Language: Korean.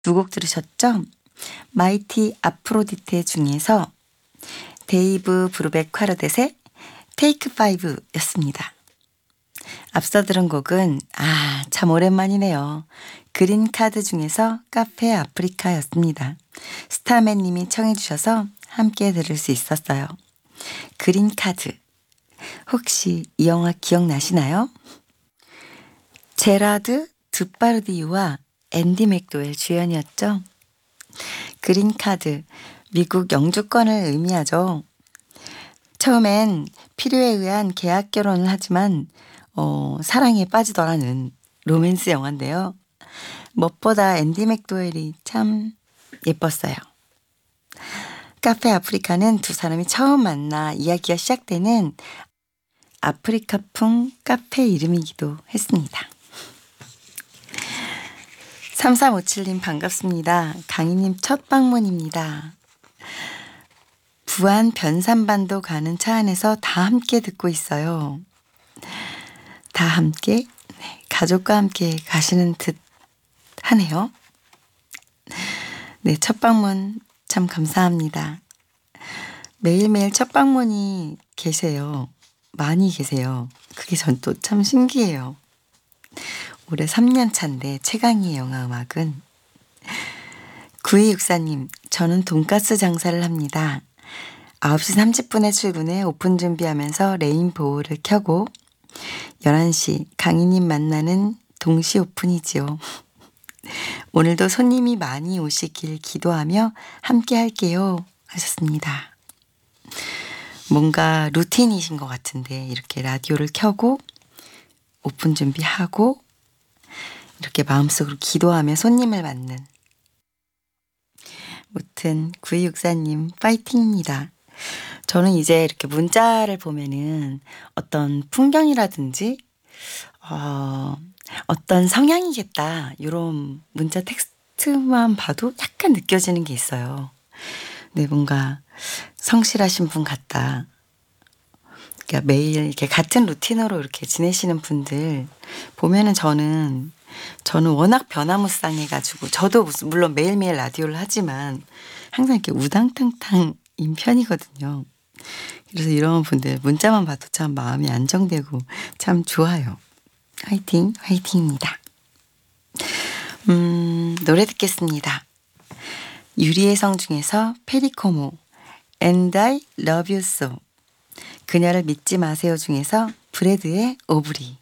두 곡 들으셨죠? 마이티 아프로디테 중에서 데이브 브루백 콰르댓의 테이크 5였습니다. 앞서 들은 곡은 참 오랜만이네요. 그린카드 중에서 카페 아프리카였습니다. 스타맨님이 청해 주셔서 함께 들을 수 있었어요. 그린카드. 혹시 이 영화 기억나시나요? 제라드 드파르디유와 앤디 맥도웰 주연이었죠. 그린카드, 미국 영주권을 의미하죠. 처음엔 필요에 의한 계약 결혼을 하지만 사랑에 빠지더라는 로맨스 영화인데요. 무엇보다 앤디 맥도웰이 참 예뻤어요. 카페 아프리카는 두 사람이 처음 만나 이야기가 시작되는 아프리카풍 카페 이름이기도 했습니다. 3357님 반갑습니다. 강희님 첫 방문입니다. 부안 변산반도 가는 차 안에서 다 함께 듣고 있어요. 다 함께? 네, 가족과 함께 가시는 듯 하네요. 네, 첫 방문 참 감사합니다. 매일매일 첫 방문이 계세요. 많이 계세요. 그게 전 또 참 신기해요. 올해 3년 차인데 최강희의 영화 음악은 9264님, 저는 돈가스 장사를 합니다. 9시 30분에 출근해 오픈 준비하면서 레인보우를 켜고 11시 강희님 만나는 동시 오픈이지요. 오늘도 손님이 많이 오시길 기도하며 함께 할게요 하셨습니다. 뭔가 루틴이신 것 같은데 이렇게 라디오를 켜고 오픈 준비하고 이렇게 마음속으로 기도하며 손님을 맞는. 무튼 9264님 파이팅입니다. 저는 이제 이렇게 문자를 보면은 어떤 풍경이라든지 어떤 성향이겠다 이런 문자 텍스트만 봐도 약간 느껴지는 게 있어요. 네, 뭔가 성실하신 분 같다. 그러니까 매일 이렇게 같은 루틴으로 이렇게 지내시는 분들 보면은 저는 워낙 변화무쌍해가지고 저도 물론 매일매일 라디오를 하지만 항상 이렇게 우당탕탕인 편이거든요. 그래서 이런 분들 문자만 봐도 참 마음이 안정되고 참 좋아요. 화이팅, 화이팅입니다. 노래 듣겠습니다. 유리의 성 중에서 페리코모 And I Love You So, 그녀를 믿지 마세요 중에서 브래드의 오브리.